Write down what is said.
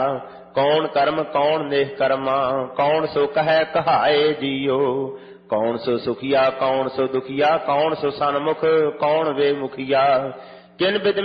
ਕੌਣ ਕਰਮ ਕੌਣ ਨੇਹ ਕਰਮਾ, ਕੌਣ ਸੋ ਕਹੈ ਕਹਾਏ ਜੀਓ। ਕੌਣ ਸੋ ਸੁਖੀਆ ਕੌਣ ਸੋ ਦੁਖੀਆ, ਕੌਣ ਸੋ ਸਨਮੁਖ ਕੌਣ ਵੇ ਮੁਖੀਆ। ਕਿਨ ਬਿਦ